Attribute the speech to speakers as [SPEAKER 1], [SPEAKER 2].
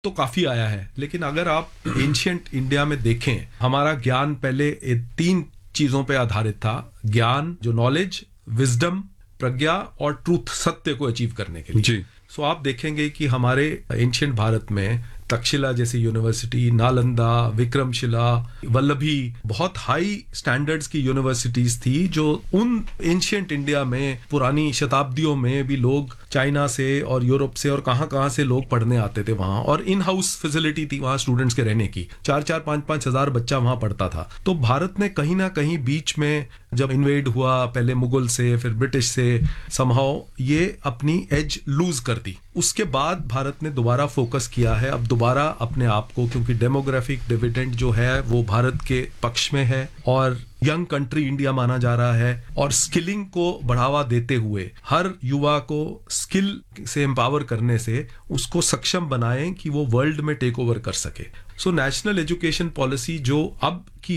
[SPEAKER 1] तो काफी आया है, लेकिन अगर आप एंशियंट इंडिया में देखें, हमारा ज्ञान पहले 3 चीजों पे आधारित था। ज्ञान, जो नॉलेज, विजडम, प्रज्ञा और ट्रूथ, सत्य को अचीव करने के लिए
[SPEAKER 2] जी।
[SPEAKER 1] सो आप देखेंगे कि हमारे एंशियंट भारत में तक्षशिला जैसी यूनिवर्सिटी, नालंदा, विक्रमशिला, वल्लभी, बहुत हाई स्टैंडर्ड्स की यूनिवर्सिटीज थी, जो उन एंशियंट इंडिया में पुरानी शताब्दियों में भी लोग चाइना से और यूरोप से और कहां से लोग पढ़ने आते थे वहां, और इन हाउस फैसिलिटी थी वहां स्टूडेंट्स के रहने की। 4-4, 5-5 हजार बच्चा वहां पढ़ता था। तो भारत ने कहीं ना कहीं बीच में जब इन्वेड हुआ, पहले मुगल से फिर ब्रिटिश से, समहाउ ये अपनी एज लूज कर दी। उसके बाद भारत ने दोबारा फोकस किया है अब दोबारा अपने आप को, क्योंकि डेमोग्राफिक डिविडेंड जो है वो भारत के पक्ष में है और यंग कंट्री इंडिया माना जा रहा है, और स्किलिंग को बढ़ावा देते हुए हर युवा को स्किल से एम्पावर करने से उसको सक्षम बनाएं कि वो वर्ल्ड में टेक ओवर कर सके। सो नेशनल एजुकेशन पॉलिसी जो अब की